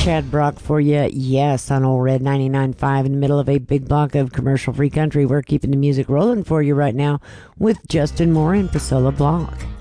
Chad Brock for you. Yes, on Old Red 99.5 in the middle of a big block of commercial-free country. We're keeping the music rolling for you right now with Justin Moore and Priscilla Block.